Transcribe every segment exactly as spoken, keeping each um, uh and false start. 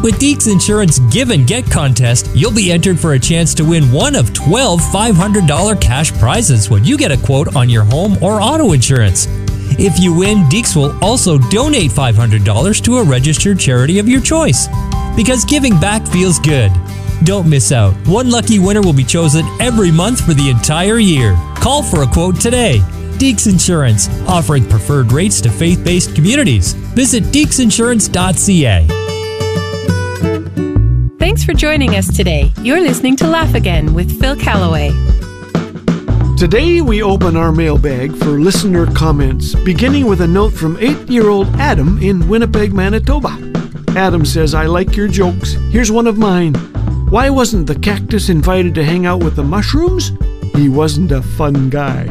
With Deeks Insurance Give and Get contest, you'll be entered for a chance to win one of twelve five hundred dollars cash prizes when you get a quote on your home or auto insurance. If you win, Deeks will also donate five hundred dollars to a registered charity of your choice. Because giving back feels good. Don't miss out. One lucky winner will be chosen every month for the entire year. Call for a quote today. Deeks Insurance, offering preferred rates to faith-based communities. Visit deeks insurance dot c a. Thanks for joining us today. You're listening to Laugh Again with Phil Callaway. Today we open our mailbag for listener comments, beginning with a note from eight-year-old Adam in Winnipeg, Manitoba. Adam says, I like your jokes. Here's one of mine. Why wasn't the cactus invited to hang out with the mushrooms? He wasn't a fun guy.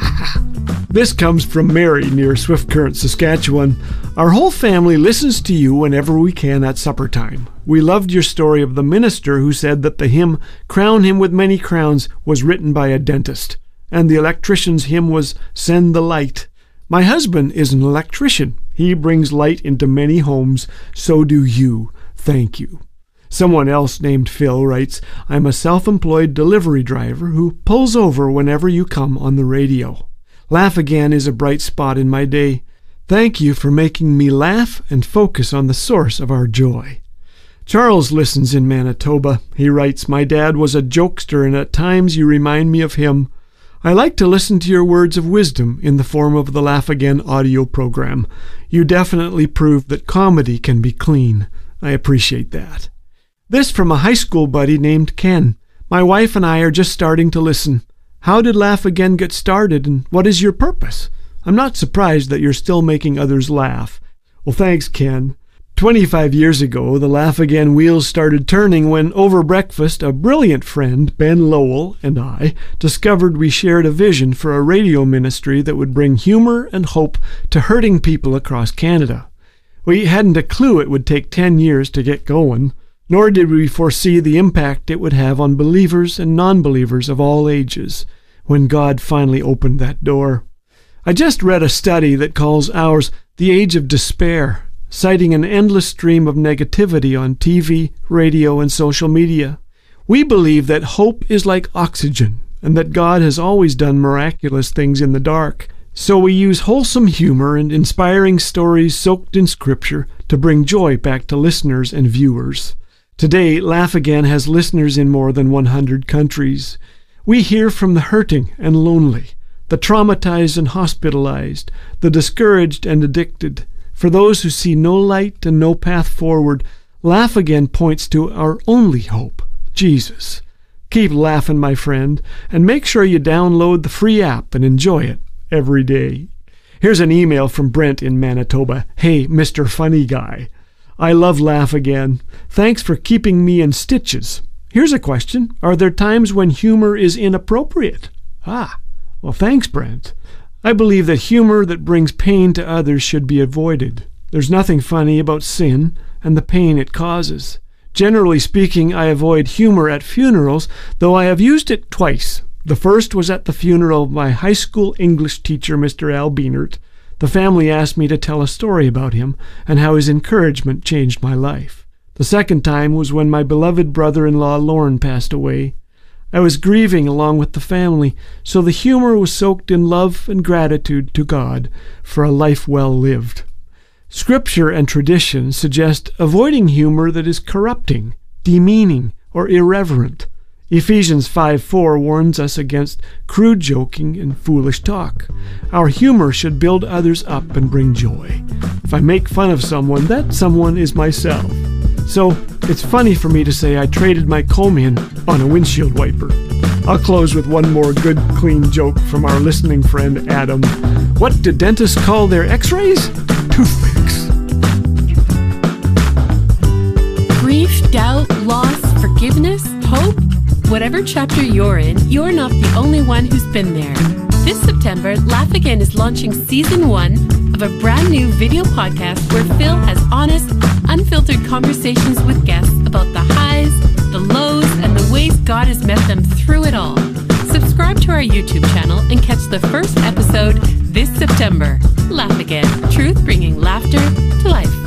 This comes from Mary near Swift Current, Saskatchewan. Our whole family listens to you whenever we can at supper time. We loved your story of the minister who said that the hymn Crown Him with Many Crowns was written by a dentist, and the electrician's hymn was Send the Light. My husband is an electrician. He brings light into many homes. So do you. Thank you. Someone else named Phil writes, I'm a self-employed delivery driver who pulls over whenever you come on the radio. Laugh Again is a bright spot in my day. Thank you for making me laugh and focus on the source of our joy. Charles listens in Manitoba. He writes, my dad was a jokester and at times you remind me of him. I like to listen to your words of wisdom in the form of the Laugh Again audio program. You definitely prove that comedy can be clean. I appreciate that. This from a high school buddy named Ken. My wife and I are just starting to listen. How did Laugh Again get started and what is your purpose? I'm not surprised that you're still making others laugh. Well, thanks, Ken. Twenty-five years ago, the Laugh Again wheels started turning when, over breakfast, a brilliant friend, Ben Lowell, and I discovered we shared a vision for a radio ministry that would bring humor and hope to hurting people across Canada. We hadn't a clue it would take ten years to get going, nor did we foresee the impact it would have on believers and non-believers of all ages when God finally opened that door. I just read a study that calls ours the age of despair, citing an endless stream of negativity on T V, radio, and social media. We believe that hope is like oxygen, and that God has always done miraculous things in the dark. So we use wholesome humor and inspiring stories soaked in Scripture to bring joy back to listeners and viewers. Today, Laugh Again has listeners in more than one hundred countries. We hear from the hurting and lonely, the traumatized and hospitalized, the discouraged and addicted. For those who see no light and no path forward, Laugh Again points to our only hope, Jesus. Keep laughing, my friend, and make sure you download the free app and enjoy it every day. Here's an email from Brent in Manitoba. Hey, Mister Funny Guy. I love Laugh Again. Thanks for keeping me in stitches. Here's a question. Are there times when humor is inappropriate? Ah, well, thanks, Brent. I believe that humor that brings pain to others should be avoided. There's nothing funny about sin and the pain it causes. Generally speaking, I avoid humor at funerals, though I have used it twice. The first was at the funeral of my high school English teacher, Mister Al Beanert. The family asked me to tell a story about him and how his encouragement changed my life. The second time was when my beloved brother-in-law Lorne passed away. I was grieving along with the family, so the humor was soaked in love and gratitude to God for a life well lived. Scripture and tradition suggest avoiding humor that is corrupting, demeaning, or irreverent. Ephesians five four warns us against crude joking and foolish talk. Our humor should build others up and bring joy. If I make fun of someone, that someone is myself. So it's funny for me to say I traded my comb in on a windshield wiper. I'll close with one more good, clean joke from our listening friend Adam. What do dentists call their x-rays? Toothpicks. Grief, doubt, loss, forgiveness, hope? Whatever chapter you're in, you're not the only one who's been there. This September, Laugh Again is launching season one of a brand new video podcast where Phil has honest, unfiltered conversations with guests about the highs, the lows, and the ways God has met them through it all. Subscribe to our YouTube channel and catch the first episode this September. Laugh Again, truth bringing laughter to life.